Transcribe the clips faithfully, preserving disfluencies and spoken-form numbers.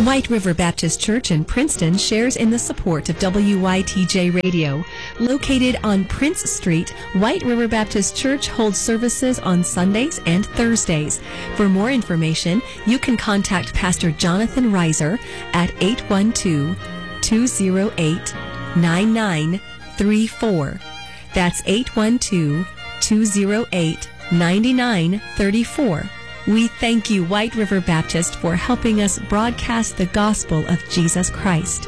White River Baptist Church in Princeton shares in the support of W Y T J Radio. Located on Prince Street, White River Baptist Church holds services on Sundays and Thursdays. For more information, you can contact Pastor Jonathan Reiser at eight one two, two oh eight, nine nine three four. That's eight one two, two oh eight, nine nine three four. We thank you, White River Baptist, for helping us broadcast the gospel of Jesus Christ.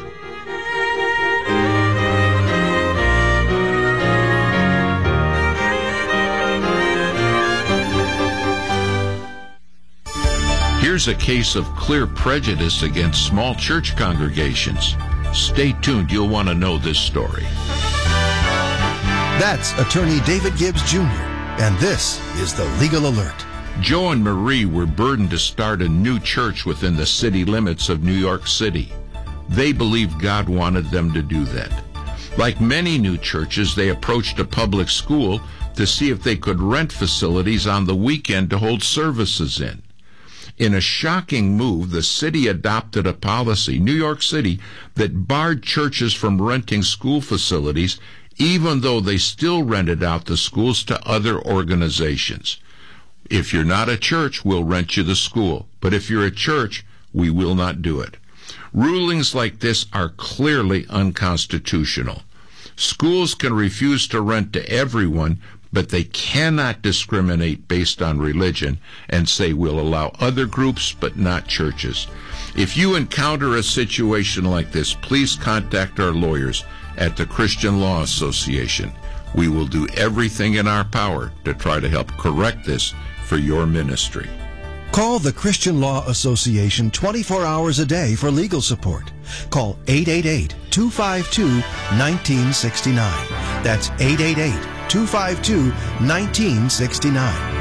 Here's a case of clear prejudice against small church congregations. Stay tuned, you'll want to know this story. That's attorney David Gibbs Junior, and this is the Legal Alert. Joe and Marie were burdened to start a new church within the city limits of New York City. They believed God wanted them to do that. Like many new churches, they approached a public school to see if they could rent facilities on the weekend to hold services in. In a shocking move, the city adopted a policy, New York City, that barred churches from renting school facilities, even though they still rented out the schools to other organizations. If you're not a church, we'll rent you the school. But if you're a church, we will not do it. Rulings like this are clearly unconstitutional. Schools can refuse to rent to everyone, but they cannot discriminate based on religion and say we'll allow other groups but not churches. If you encounter a situation like this, please contact our lawyers at the Christian Law Association. We will do everything in our power to try to help correct this for your ministry. Call the Christian Law Association twenty-four hours a day for legal support. Call eight eight eight, two five two, one nine six nine. That's eight eight eight, two five two, one nine six nine.